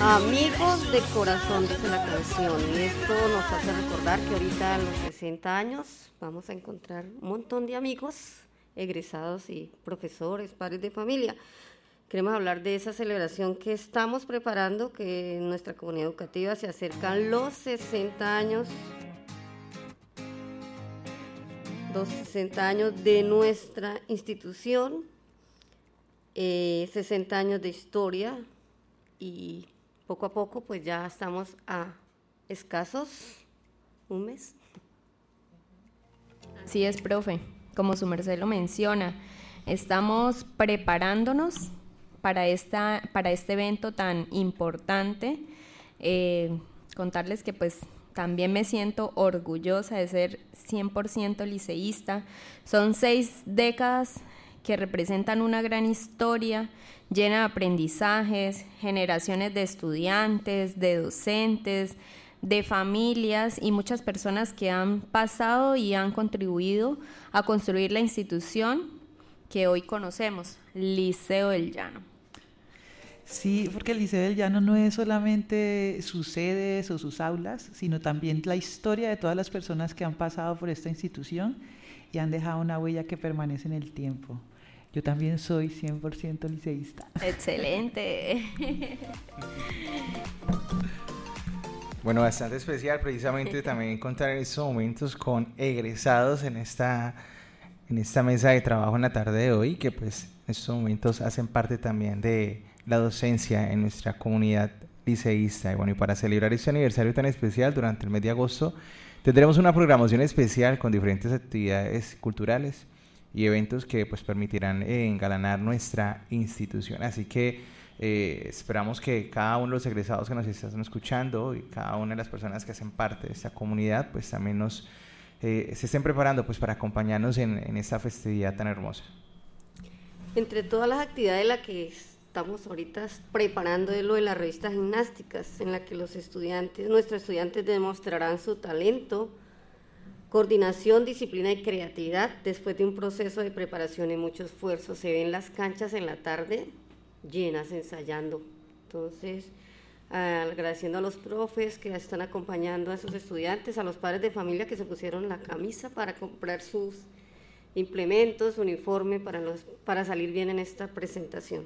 Amigos de corazón, dice la canción, y esto nos hace recordar que ahorita a los 60 años vamos a encontrar un montón de amigos, egresados y profesores, padres de familia. Queremos hablar de esa celebración que estamos preparando, que en nuestra comunidad educativa se acercan los 60 años de nuestra institución, 60 años de historia, y poco a poco pues ya estamos a escasos un mes. Así es, profe, como su merced lo menciona, estamos preparándonos para este evento tan importante. Contarles que pues también me siento orgullosa de ser 100% liceísta. Son 6 décadas que representan una gran historia llena de aprendizajes, generaciones de estudiantes, de docentes, de familias y muchas personas que han pasado y han contribuido a construir la institución que hoy conocemos, Liceo del Llano. Sí, porque el Liceo del Llano no es solamente sus sedes o sus aulas, sino también la historia de todas las personas que han pasado por esta institución y han dejado una huella que permanece en el tiempo. Yo también soy 100% liceísta. ¡Excelente! Bueno, bastante especial precisamente también contar estos momentos con egresados en esta mesa de trabajo en la tarde de hoy, que pues en estos momentos hacen parte también de la docencia en nuestra comunidad liceísta. Y bueno, y para celebrar este aniversario tan especial durante el mes de agosto, tendremos una programación especial con diferentes actividades culturales y eventos que pues permitirán engalanar nuestra institución. Así que esperamos que cada uno de los egresados que nos están escuchando y cada una de las personas que hacen parte de esta comunidad pues también se estén preparando pues para acompañarnos en esta festividad tan hermosa. Entre todas las actividades en las que estamos ahorita preparando es lo de las revistas gimnásticas, en la que nuestros estudiantes demostrarán su talento, coordinación, disciplina y creatividad después de un proceso de preparación y mucho esfuerzo. Se ven las canchas en la tarde llenas ensayando. Entonces, agradeciendo a los profes que están acompañando a sus estudiantes, a los padres de familia que se pusieron la camisa para comprar sus implementos, uniforme para salir bien en esta presentación.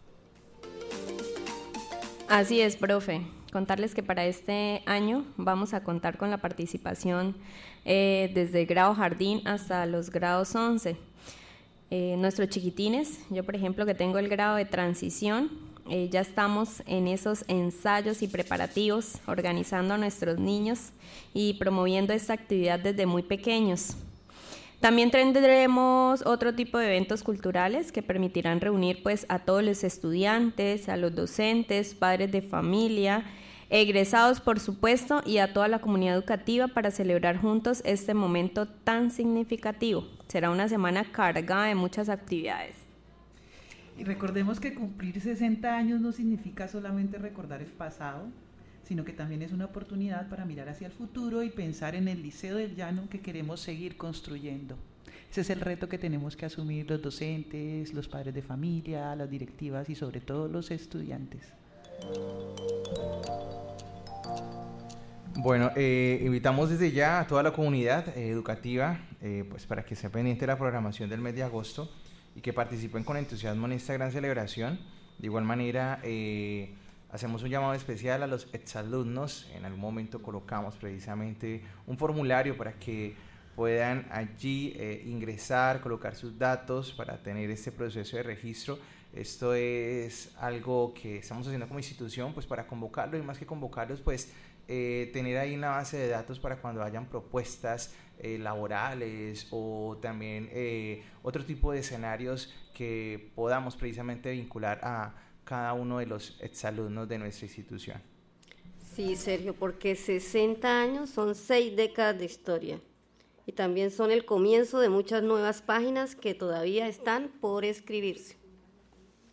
Así es, profe. Contarles que para este año vamos a contar con la participación desde grado jardín hasta los grados 11. Nuestros chiquitines, yo por ejemplo que tengo el grado de transición, ya estamos en esos ensayos y preparativos, organizando a nuestros niños y promoviendo esta actividad desde muy pequeños. También tendremos otro tipo de eventos culturales que permitirán reunir pues a todos los estudiantes, a los docentes, padres de familia, egresados por supuesto, y a toda la comunidad educativa para celebrar juntos este momento tan significativo. Será una semana cargada de muchas actividades. Y recordemos que cumplir 60 años no significa solamente recordar el pasado, sino que también es una oportunidad para mirar hacia el futuro y pensar en el Liceo del Llano que queremos seguir construyendo. Ese es el reto que tenemos que asumir los docentes, los padres de familia, las directivas y sobre todo los estudiantes. Bueno, invitamos desde ya a toda la comunidad educativa pues para que esté pendiente de la programación del mes de agosto y que participen con entusiasmo en esta gran celebración. De igual manera, hacemos un llamado especial a los exalumnos. En algún momento colocamos precisamente un formulario para que puedan allí ingresar, colocar sus datos para tener este proceso de registro. Esto es algo que estamos haciendo como institución pues para convocarlos y más que convocarlos pues tener ahí una base de datos para cuando hayan propuestas laborales o también otro tipo de escenarios que podamos precisamente vincular a cada uno de los exalumnos de nuestra institución. Sí, Sergio, porque 60 años son 6 décadas de historia y también son el comienzo de muchas nuevas páginas que todavía están por escribirse.